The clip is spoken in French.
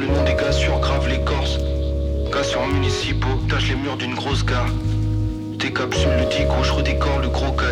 le nom des gars surgrave l'écorce. Gars sur municipaux, tâche les murs d'une grosse gare. Tes capsules, le digo, je redécore le gros cahier.